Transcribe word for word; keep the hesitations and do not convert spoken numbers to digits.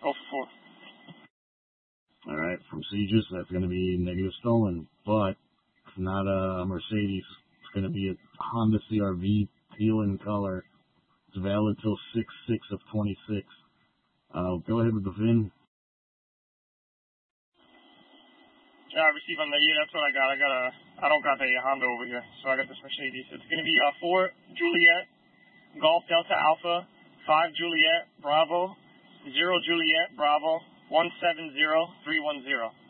Go for four. All right, from Segis, that's going to be negative stolen, but it's not a Mercedes. It's going to be a Honda C R V, teal in color. It's valid till six six of twenty-six. Uh, go ahead with the V I N. Yeah, I received on the, yeah, that's what I got. I got a, I don't got the Honda over here, so I got this Mercedes. It's going to be uh, four Juliet, Golf Delta Alpha, five Juliet, Bravo, zero Juliet, Bravo, one seven zero three one zero.